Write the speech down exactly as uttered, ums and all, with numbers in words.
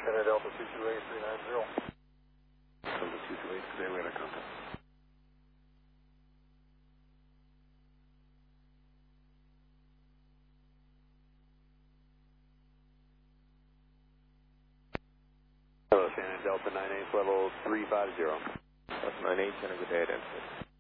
Santa Delta two two eight three nine zero. Delta two two eight, today we had a contact. Hello, Shannon Delta nine eight, level three five zero. Delta nine eight, Shannon, good day, identity.